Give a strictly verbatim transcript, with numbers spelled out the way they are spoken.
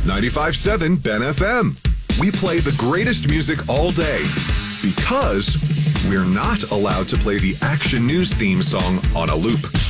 ninety-five point seven Ben F M. We play the greatest music all day because we're not allowed to play the Action News theme song on a loop.